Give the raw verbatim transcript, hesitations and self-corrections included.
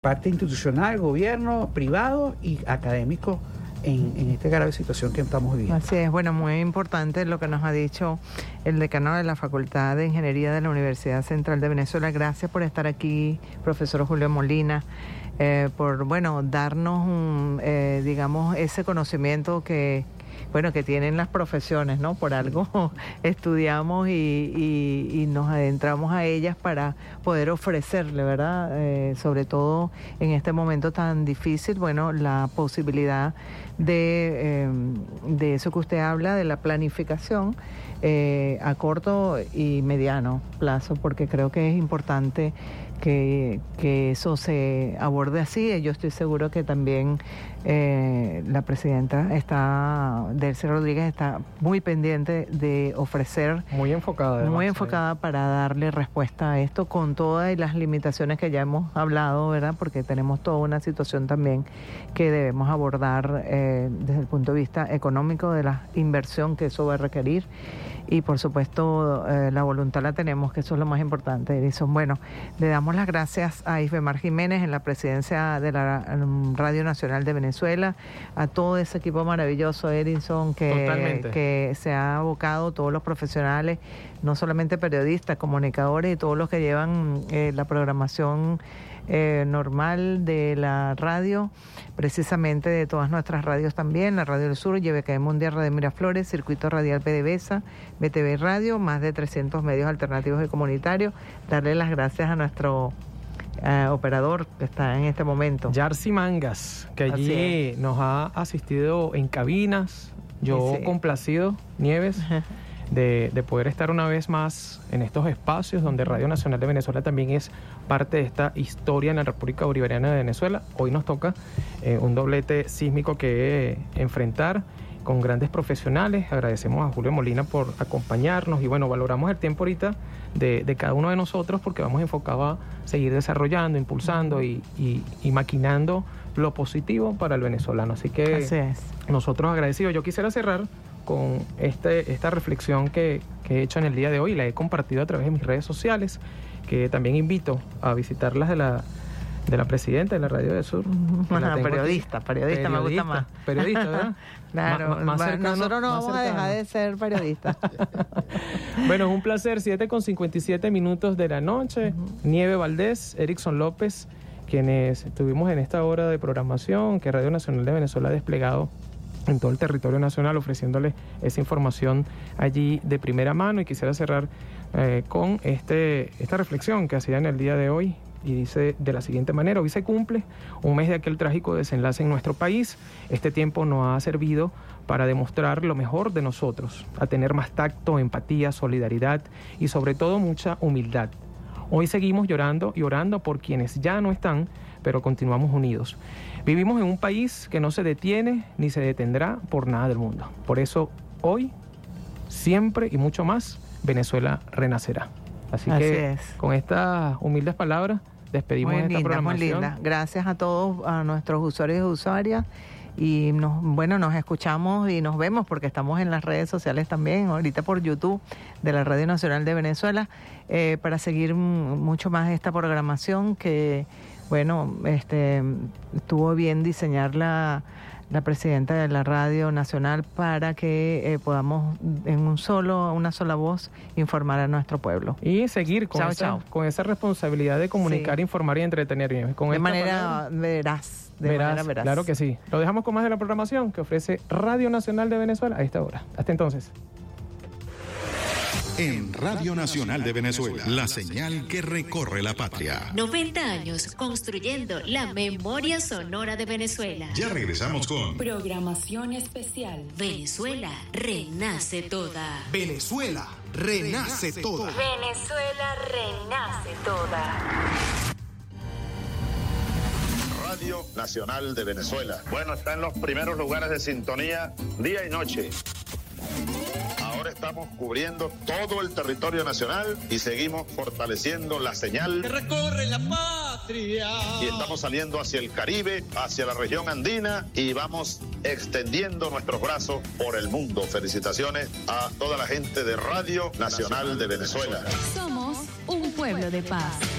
Parte institucional, gobierno, privado y académico en, en esta grave situación que estamos viviendo. Así es, bueno, muy importante lo que nos ha dicho el decano de la Facultad de Ingeniería de la Universidad Central de Venezuela. Gracias por estar aquí, profesor Julio Molina, eh, por, bueno, darnos, un, eh, digamos, ese conocimiento que, bueno, que tienen las profesiones, ¿no? Por algo estudiamos y, y, y nos adentramos a ellas para poder ofrecerle, ¿verdad? Eh, sobre todo en este momento tan difícil, bueno, la posibilidad de, eh, de eso que usted habla, de la planificación eh, a corto y mediano plazo, porque creo que es importante que, que eso se aborde así. Yo estoy seguro que también eh, la presidenta está, Delcy Rodríguez, está muy pendiente de ofrecer, muy enfocada además, muy enfocada para darle respuesta a esto con todas las limitaciones que ya hemos hablado, ¿verdad? Porque tenemos toda una situación también que debemos abordar eh, desde el punto de vista económico, de la inversión que eso va a requerir. Y por supuesto eh, la voluntad la tenemos, que eso es lo más importante, Edison. Bueno, le damos las gracias a Isbemar Jiménez en la presidencia de la um, Radio Nacional de Venezuela, a todo ese equipo maravilloso, Edison, que, que se ha abocado, todos los profesionales, no solamente periodistas, comunicadores y todos los que llevan eh, la programación Eh, normal de la radio, precisamente de todas nuestras radios también, la Radio del Sur, Y B K Mundial, Radio Miraflores, Circuito Radial PDVSA, B T V Radio, más de trescientos medios alternativos y comunitarios. Darle las gracias a nuestro eh, operador que está en este momento, Yarcy Mangas, que allí nos ha asistido en cabinas. Yo sí. complacido, Nieves, De, de poder estar una vez más en estos espacios donde Radio Nacional de Venezuela también es parte de esta historia en la República Bolivariana de Venezuela. Hoy nos toca eh, un doblete sísmico que eh, enfrentar con grandes profesionales. Agradecemos a Julio Molina por acompañarnos y bueno, valoramos el tiempo ahorita de, de cada uno de nosotros porque vamos enfocados a seguir desarrollando, impulsando y, y, y maquinando lo positivo para el venezolano. Así que Así es. Nosotros agradecidos. Yo quisiera cerrar con este, esta reflexión que, que he hecho en el día de hoy, la he compartido a través de mis redes sociales, que también invito a visitarlas de la, de la presidenta de la Radio del Sur. Bueno, periodista, periodista, periodista, me gusta más. Periodista, ¿verdad? Claro, más, más cercano, nosotros no vamos cercano. a dejar de ser periodistas. Bueno, es un placer, siete con cincuenta y siete minutos de la noche. Uh-huh. Nieve Valdés, Erickson López, quienes estuvimos en esta hora de programación que Radio Nacional de Venezuela ha desplegado en todo el territorio nacional, ofreciéndole esa información allí de primera mano. Y quisiera cerrar eh, con este, esta reflexión que hacía en el día de hoy, y dice de la siguiente manera: hoy se cumple un mes de aquel trágico desenlace en nuestro país. Este tiempo nos ha servido para demostrar lo mejor de nosotros, a tener más tacto, empatía, solidaridad y sobre todo mucha humildad. Hoy seguimos llorando y orando por quienes ya no están, pero continuamos unidos. Vivimos en un país que no se detiene ni se detendrá por nada del mundo. Por eso, hoy, siempre y mucho más, Venezuela renacerá. Así, Así que, es. Con estas humildes palabras, despedimos muy esta linda, programación. Muy linda. Gracias a todos, a nuestros usuarios y usuarias. Y nos, bueno, nos escuchamos y nos vemos porque estamos en las redes sociales también, ahorita por YouTube de la Radio Nacional de Venezuela, eh, para seguir mucho más esta programación que, bueno, este, estuvo bien diseñar la, la presidenta de la Radio Nacional para que eh, podamos en un solo, una sola voz informar a nuestro pueblo. Y seguir con, chao, esa, chao. con esa responsabilidad de comunicar, sí. informar y entretener. Con de esta manera palabra, veraz. De veraz, manera veraz. Claro que sí. Lo dejamos con más de la programación que ofrece Radio Nacional de Venezuela a esta hora. Hasta entonces. En Radio Nacional de Venezuela, la señal que recorre la patria. noventa años construyendo la memoria sonora de Venezuela. Ya regresamos con programación especial. Venezuela renace toda. Venezuela renace toda. Venezuela renace toda. Radio Nacional de Venezuela. Bueno, está en los primeros lugares de sintonía día y noche. Ahora estamos cubriendo todo el territorio nacional y seguimos fortaleciendo la señal que recorre la patria. Y estamos saliendo hacia el Caribe, hacia la región andina y vamos extendiendo nuestros brazos por el mundo. Felicitaciones a toda la gente de Radio Nacional de Venezuela. Somos un pueblo de paz.